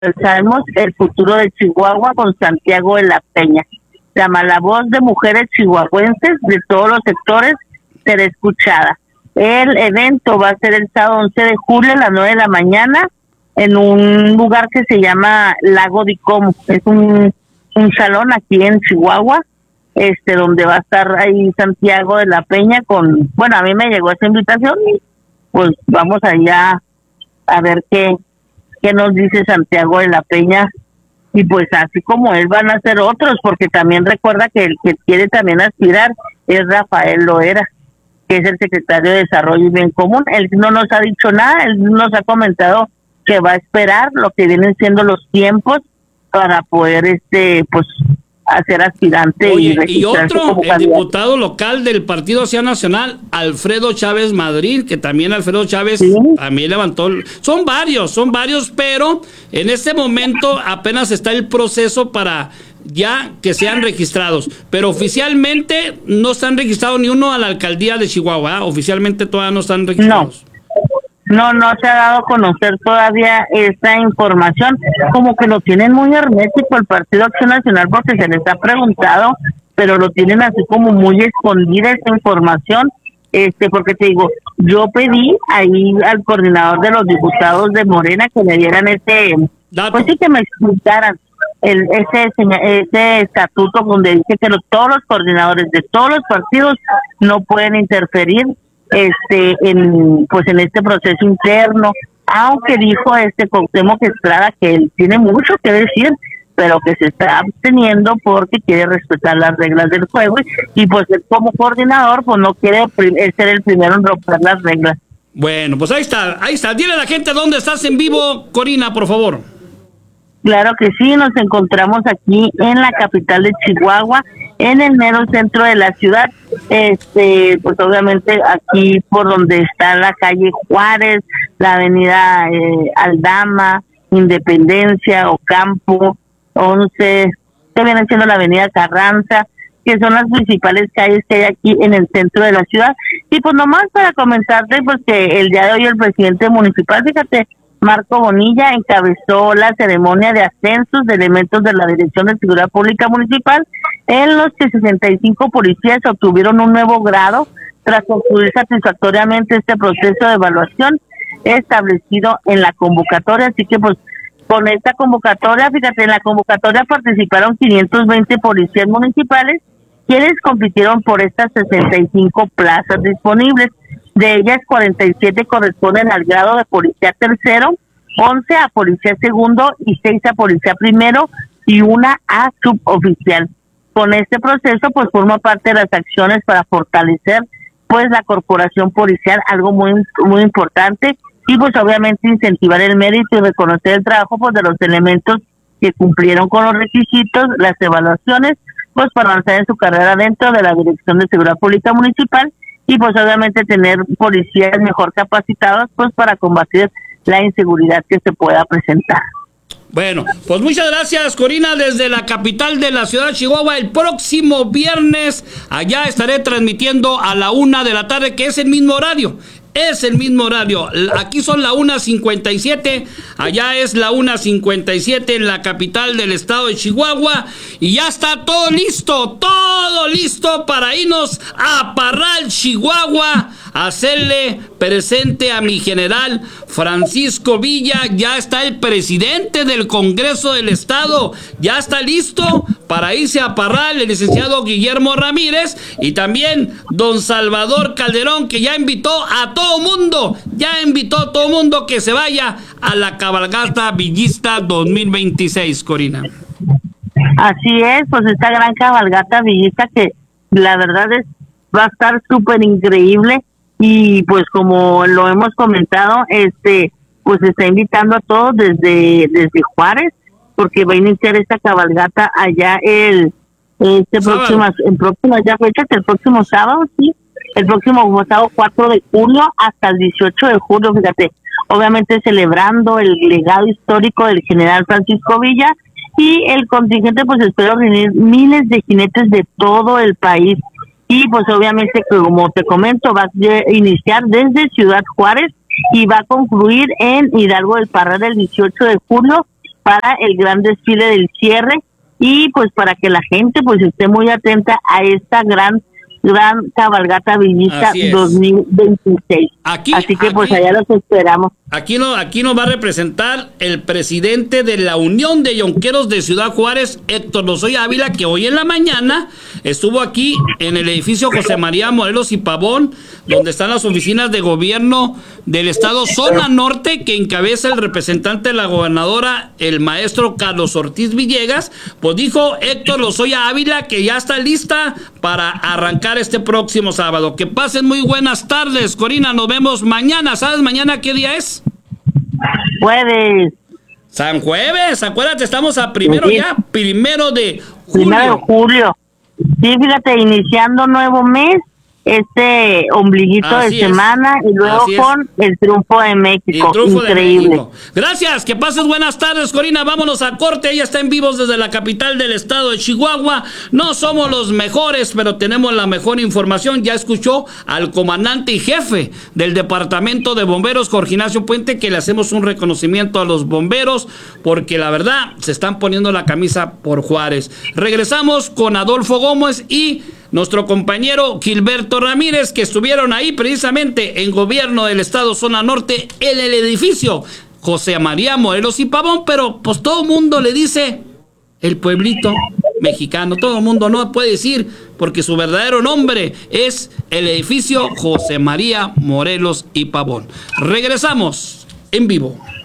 Sabemos el futuro de Chihuahua con Santiago de la Peña. Se llama La Voz de Mujeres Chihuahuenses de todos los sectores será escuchada. El evento va a ser el sábado 11 de julio a las 9 de la mañana en un lugar que se llama Lago de Como. Es un salón aquí en Chihuahua, donde va a estar ahí Santiago de la Peña bueno, a mí me llegó esa invitación y pues vamos allá a ver qué nos dice Santiago de la Peña, y pues así como él van a ser otros, porque también recuerda que el que quiere también aspirar es Rafael Loera, que es el secretario de Desarrollo y Bien Común. Él no nos ha dicho nada, él nos ha comentado que va a esperar lo que vienen siendo los tiempos para poder pues hacer aspirante. Oye, y otro, el diputado local del Partido Acción Nacional, Alfredo Chávez Madrid, que también Alfredo Chávez ¿sí? También levantó, son varios, pero en este momento apenas está el proceso para ya que sean registrados, pero oficialmente no están registrados ni uno a la alcaldía de Chihuahua, ¿eh? Oficialmente todavía no están registrados. No se ha dado a conocer todavía esta información, como que lo tienen muy hermético el Partido Acción Nacional, porque se les ha preguntado, pero lo tienen así como muy escondida esa información, porque te digo, yo pedí ahí al coordinador de los diputados de Morena que me dieran pues sí, que me explicaran ese estatuto donde dice que todos los coordinadores de todos los partidos no pueden interferir en este proceso interno, aunque dijo Cuauhtémoc Estrada que él tiene mucho que decir, pero que se está absteniendo porque quiere respetar las reglas del juego, y pues él como coordinador pues no quiere ser el primero en romper las reglas. Bueno, pues ahí está, dile a la gente dónde estás en vivo, Corina, por favor. Claro que sí, nos encontramos aquí en la capital de Chihuahua, en el mero centro de la ciudad, pues obviamente aquí por donde está la calle Juárez, la avenida Aldama, Independencia, Ocampo, 11, que viene siendo la avenida Carranza, que son las principales calles que hay aquí en el centro de la ciudad. Y pues nomás para comentarte, pues que el día de hoy el presidente municipal, fíjate, Marco Bonilla, encabezó la ceremonia de ascensos de elementos de la Dirección de Seguridad Pública Municipal, en los que 65 policías obtuvieron un nuevo grado tras concluir satisfactoriamente este proceso de evaluación establecido en la convocatoria. Así que pues con esta convocatoria, fíjate, en la convocatoria participaron 520 policías municipales, quienes compitieron por estas 65 plazas disponibles. De ellas, 47 corresponden al grado de policía tercero, 11 a policía segundo y 6 a policía primero y una a suboficial. Con este proceso, pues forma parte de las acciones para fortalecer pues la corporación policial, algo muy muy importante, y pues obviamente incentivar el mérito y reconocer el trabajo pues de los elementos que cumplieron con los requisitos, las evaluaciones, pues para avanzar en su carrera dentro de la Dirección de Seguridad Pública Municipal, y pues obviamente tener policías mejor capacitados pues para combatir la inseguridad que se pueda presentar. Bueno, pues muchas gracias, Corina, desde la capital de la ciudad de Chihuahua. El próximo viernes allá estaré transmitiendo a la 1 de la tarde, que es el mismo horario. Es el mismo horario. Aquí son la 1:57, allá es la 1:57 en la capital del estado de Chihuahua. Y ya está todo listo para irnos a Parral, Chihuahua, a hacerle presente a mi general Francisco Villa. Ya está el presidente del Congreso del Estado, ya está listo para irse a Parral, el licenciado Guillermo Ramírez, y también don Salvador Calderón, que ya invitó a todo mundo que se vaya a la cabalgata villista 2026, Corina. Así es, pues esta gran cabalgata villista que la verdad va a estar súper increíble, y pues como lo hemos comentado, pues está invitando a todos desde Juárez, porque va a iniciar esta cabalgata allá el próximo sábado, sí, el próximo sábado 4 de julio hasta el 18 de julio, fíjate, obviamente celebrando el legado histórico del general Francisco Villa, y el contingente pues espera reunir miles de jinetes de todo el país, y pues obviamente, como te comento, va a iniciar desde Ciudad Juárez y va a concluir en Hidalgo del Parral el 18 de julio, para el gran desfile del cierre y pues para que la gente pues esté muy atenta a esta gran cabalgata villista 2026. Así que pues allá los esperamos. Aquí nos va a representar el presidente de la Unión de Yonqueros de Ciudad Juárez, Héctor Lozoya Ávila, que hoy en la mañana estuvo aquí en el edificio José María Morelos y Pavón, donde están las oficinas de gobierno del estado Zona Norte, que encabeza el representante de la gobernadora, el maestro Carlos Ortiz Villegas. Pues dijo Héctor Lozoya Ávila que ya está lista para arrancar este próximo sábado. Que pasen muy buenas tardes, Corina, nos vemos mañana. ¿Sabes mañana qué día es? Jueves. San Jueves, acuérdate, estamos a primero sí. Ya, 1 de julio. 1 de julio. Sí, fíjate, iniciando nuevo mes, este ombliguito Así de semana y luego con el triunfo de México. Increíble. De México. Gracias, que pases buenas tardes, Corina. Vámonos a corte. Ella está en vivos desde la capital del estado de Chihuahua. No somos los mejores, pero tenemos la mejor información. Ya escuchó al comandante y jefe del departamento de bomberos, Jorge Ignacio Puente, que le hacemos un reconocimiento a los bomberos porque la verdad se están poniendo la camisa por Juárez. Regresamos con Adolfo Gómez y nuestro compañero Gilberto Ramírez, que estuvieron ahí precisamente en gobierno del estado Zona Norte, en el edificio José María Morelos y Pavón, pero pues todo el mundo le dice el pueblito mexicano, todo el mundo no puede decir, porque su verdadero nombre es el edificio José María Morelos y Pavón. Regresamos en vivo.